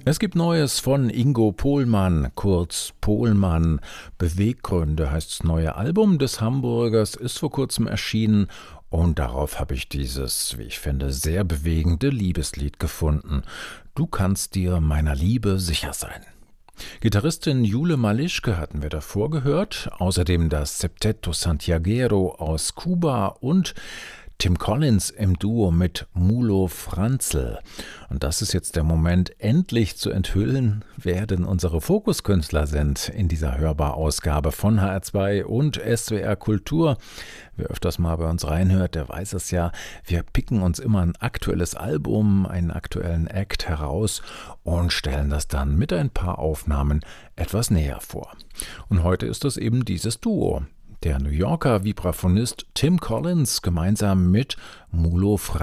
Es gibt Neues von Ingo Pohlmann, kurz Pohlmann. Beweggründe heißt das neue Album des Hamburgers, ist vor kurzem erschienen und darauf habe ich dieses, wie ich finde, sehr bewegende Liebeslied gefunden. Du kannst dir meiner Liebe sicher sein. Gitarristin Jule Malischke hatten wir davor gehört, außerdem das Septeto Santiaguero aus Kuba und Tim Collins im Duo mit Mulo Franzl. Und das ist jetzt der Moment, endlich zu enthüllen, wer denn unsere Fokuskünstler sind in dieser Hörbarausgabe von HR2 und SWR Kultur. Wer öfters mal bei uns reinhört, der weiß es ja. Wir picken uns immer ein aktuelles Album, einen aktuellen Act heraus und stellen das dann mit ein paar Aufnahmen etwas näher vor. Und heute ist es eben dieses Duo. Der New Yorker Vibraphonist Tim Collins gemeinsam mit Mulo Franzl.